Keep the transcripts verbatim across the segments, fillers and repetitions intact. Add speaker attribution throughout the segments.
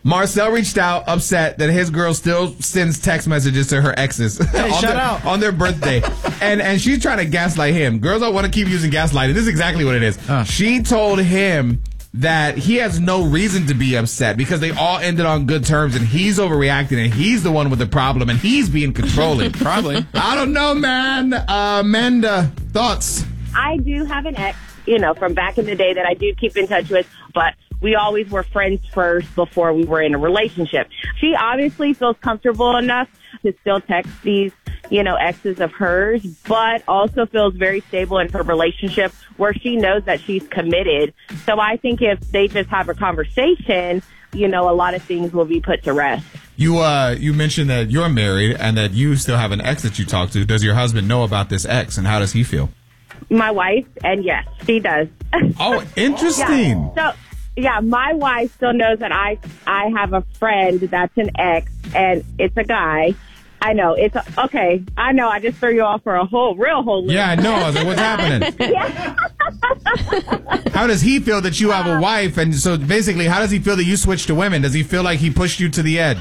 Speaker 1: Marcel reached out upset that his girl still sends text messages to her exes
Speaker 2: Hey,
Speaker 1: on,
Speaker 2: shout
Speaker 1: their,
Speaker 2: out.
Speaker 1: on their birthday. and and she's trying to gaslight him. Girls don't want to keep using gaslighting. This is exactly what it is.
Speaker 2: Uh.
Speaker 1: She told him that he has no reason to be upset because they all ended on good terms and he's overreacting and he's the one with the problem and he's being controlling.
Speaker 2: Probably.
Speaker 1: I don't know, man. Uh, Amanda, thoughts?
Speaker 3: I do have an ex, you know, from back in the day that I do keep in touch with, but we always were friends first before we were in a relationship. She obviously feels comfortable enough to still text these, you know, exes of hers, but also feels very stable in her relationship where she knows that she's committed. So I think if they just have a conversation, you know, a lot of things will be put to rest.
Speaker 1: You uh, you mentioned that you're married and that you still have an ex that you talk to. Does your husband know about this ex and how does he feel?
Speaker 3: My wife, and yes, she does.
Speaker 1: Oh, interesting.
Speaker 3: Yeah. So, yeah, my wife still knows that I I have a friend that's an ex, and it's a guy. I know. It's a, okay. I know. I just threw you off for a whole, real whole list.
Speaker 1: Yeah, I know. I was like, what's happening?
Speaker 3: Yeah.
Speaker 1: How does he feel that you have a wife? And so basically, how does he feel that you switched to women? Does he feel like he pushed you to the edge?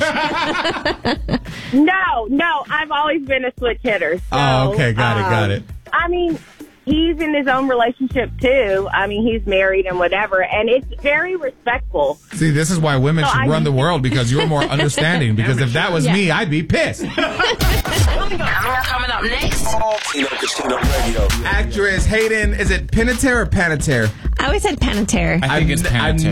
Speaker 3: No, no. I've always been a switch hitter. So,
Speaker 1: Oh, okay. Got it. Got
Speaker 3: um,
Speaker 1: it.
Speaker 3: I mean, he's in his own relationship, too. I mean, he's married and whatever, and it's very respectful.
Speaker 1: See, this is why women
Speaker 3: So
Speaker 1: should
Speaker 3: I-
Speaker 1: run the world because you're more understanding. Because if that was me, I'd be pissed.
Speaker 4: Coming up, coming up next.
Speaker 5: Tino Casino Radio.
Speaker 1: Actress Hayden, is it Panettiere or Panettiere?
Speaker 6: I always said Panettiere.
Speaker 2: I think
Speaker 1: I've-
Speaker 2: it's
Speaker 1: I've
Speaker 2: Panettiere.